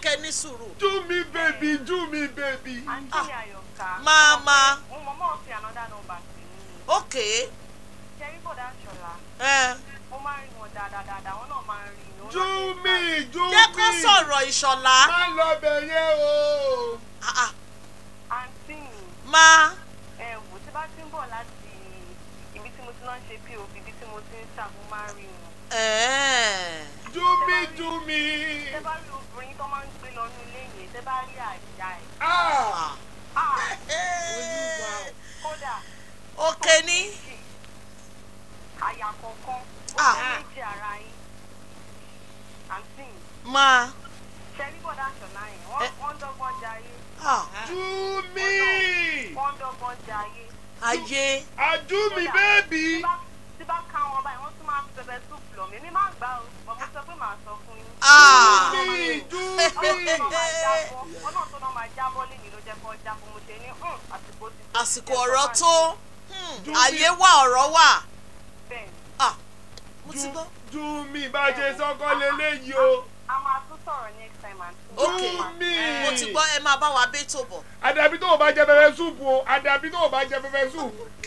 kẹ́ ní sùúrù. Do me baby, do me baby. Auntie Ayoka. Mama. Mama fi another number sí mi. Okay. Ṣé rí bọ̀dá Ṣọlá? Mo máa ń rí wọn dáadáa, wọn náà máa ń rí mi. Do me. Jẹ́ kó sọ̀rọ̀ Ìṣọ̀lá. Má lọ bẹ̀ yẹn o. Àǹtí mi. Ma. Wò tí bá ti ń bọ̀ láti ibi tí mo ti lọ ń ṣe POP, ibi tí mo ti ń ṣà, mo máa ń rí wọn. Do me. Ṣé bá rí obìnrin tó máa ń gbé lọ ní ilé yẹn, ṣé bá rí àjà ẹ̀. Kódà. Òkè ní. Àyà kọ̀ọ̀kan. Ó ṣe méjì ara yín. Àǹtí mi. Ma. Ṣé rí bọ̀dá Ṣọlá yẹn? Wọ́n dọ́gbọ́n jayé. Do me. Wọ́n dọ́gbọ́n jayé. Ayé. Do me baby. Tí bá ká wọn báyìí, wọ́n tún máa ń pẹpẹ súùpù lọ mí. Èmi máa gbà ó, bọ̀ mo sọ pé màá sọ fún yín. Do me. Ọlọ́run tó náà máa jábọ́ lé mi ló jẹ́ kó jábọ́. Mo ṣe ní àsìkò ti tó. Àsìkò ọ̀rọ̀ tó. Ayé wà ọ̀rọ̀ wà. Bẹ́ẹ̀ni. Mo ti gbọ́. Do me bá ṣe sọ́kọ́ lélẹ́yìí o. A máa tún sọ̀rọ̀ next time àti. Okay. Mo ti gbọ́ ẹ máa bá wa bẹ́ tó bọ̀. Àdàbí tó o bá jẹ pẹpẹ súùpù o. Àdàbí tó o bá jẹ pẹpẹ súùpù.